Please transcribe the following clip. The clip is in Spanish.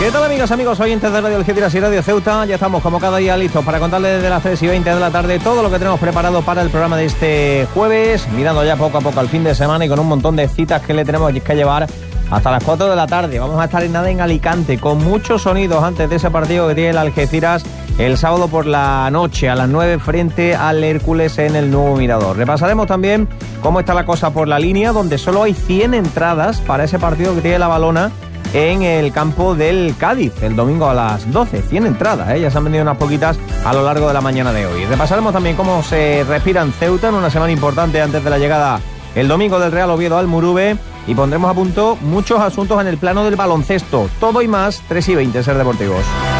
¿Qué tal, amigas, amigos, oyentes de Radio Algeciras y Radio Ceuta? Ya estamos como cada día listos para contarles desde las 3:20 de la tarde todo lo que tenemos preparado para el programa de este jueves, mirando ya poco a poco al fin de semana y con un montón de citas que le tenemos que llevar hasta las 4 de la tarde. Vamos a estar en Alicante con muchos sonidos antes de ese partido que tiene el Algeciras el sábado por la noche a las 9 frente al Hércules en el Nuevo Mirador. Repasaremos también cómo está la cosa por la línea, donde solo hay 100 entradas para ese partido que tiene la Valona en el campo del Cádiz, el domingo a las 12. 100 entradas, ya se han vendido unas poquitas a lo largo de la mañana de hoy. Repasaremos también cómo se respira en Ceuta en una semana importante antes de la llegada el domingo del Real Oviedo al Murube, y pondremos a punto muchos asuntos en el plano del baloncesto. Todo y más, 3:20, Ser Deportivos.